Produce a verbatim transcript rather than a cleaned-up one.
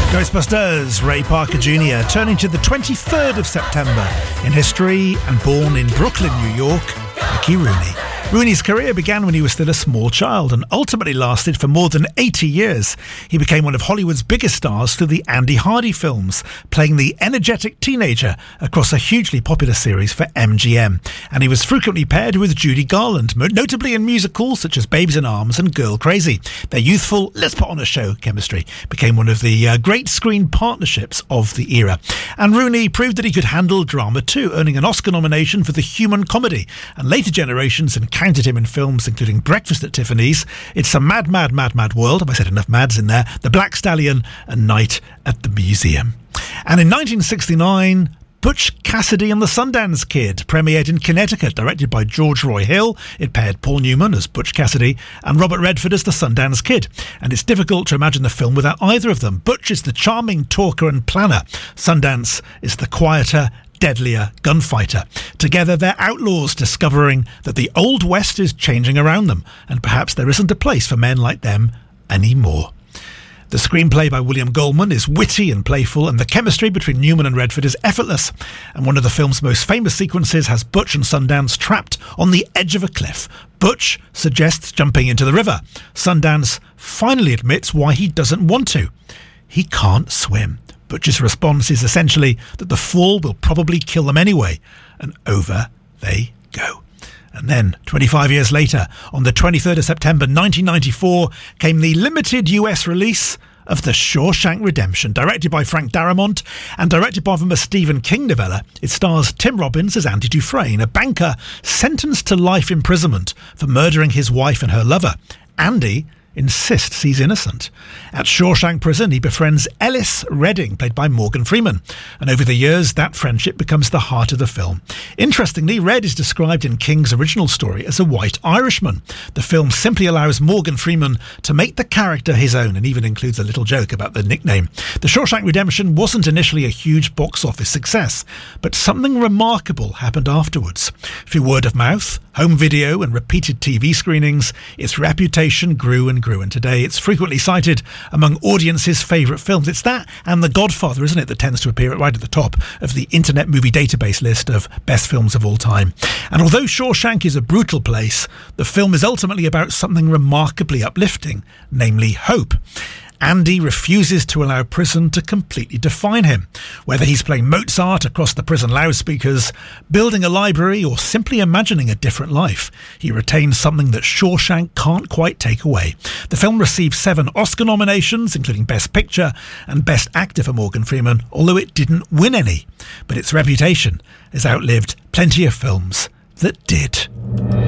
Ghostbusters, Ray Parker Junior, turning to the twenty-third of September in history, and born in Brooklyn, New York, Mickey Rooney. Rooney's career began when he was still a small child and ultimately lasted for more than eighty years. He became one of Hollywood's biggest stars through the Andy Hardy films, playing the energetic teenager across a hugely popular series for M G M. And he was frequently paired with Judy Garland, notably in musicals such as Babes in Arms and Girl Crazy. Their youthful, let's put on a show chemistry became one of the uh, great screen partnerships of the era. And Rooney proved that he could handle drama too, earning an Oscar nomination for The Human Comedy. And later generations encountered him in films including Breakfast at Tiffany's, It's a Mad, Mad, Mad, Mad World, have I said enough mads in there, The Black Stallion, and Night at the Museum. And in nineteen sixty-nine, Butch Cassidy and the Sundance Kid premiered in Connecticut, directed by George Roy Hill. It paired Paul Newman as Butch Cassidy and Robert Redford as the Sundance Kid. And it's difficult to imagine the film without either of them. Butch is the charming talker and planner. Sundance is the quieter, deadlier gunfighter. Together, they're outlaws discovering that the Old West is changing around them, and perhaps there isn't a place for men like them anymore. The screenplay by William Goldman is witty and playful, and the chemistry between Newman and Redford is effortless. And one of the film's most famous sequences has Butch and Sundance trapped on the edge of a cliff. Butch suggests jumping into the river. Sundance finally admits why he doesn't want to. He can't swim. Butch's response is essentially that the fall will probably kill them anyway, and over they go. And then, twenty-five years later, on the twenty-third of September nineteen ninety-four, came the limited U S release of The Shawshank Redemption, directed by Frank Darabont and directed by a Stephen King novella. It stars Tim Robbins as Andy Dufresne, a banker sentenced to life imprisonment for murdering his wife and her lover. Andy insists he's innocent. At Shawshank Prison, he befriends Ellis Redding, played by Morgan Freeman, and over the years, that friendship becomes the heart of the film. Interestingly, Red is described in King's original story as a white Irishman. The film simply allows Morgan Freeman to make the character his own, and even includes a little joke about the nickname. The Shawshank Redemption wasn't initially a huge box office success, but something remarkable happened afterwards. Through word of mouth, home video, and repeated T V screenings, its reputation grew and grew. And today it's frequently cited among audiences' favourite films. It's that and The Godfather, isn't it, that tends to appear right at the top of the Internet Movie Database list of best films of all time. And although Shawshank is a brutal place, the film is ultimately about something remarkably uplifting, namely hope. Andy refuses to allow prison to completely define him. Whether he's playing Mozart across the prison loudspeakers, building a library, or simply imagining a different life, he retains something that Shawshank can't quite take away. The film received seven Oscar nominations, including Best Picture and Best Actor for Morgan Freeman, although it didn't win any. But its reputation has outlived plenty of films that did.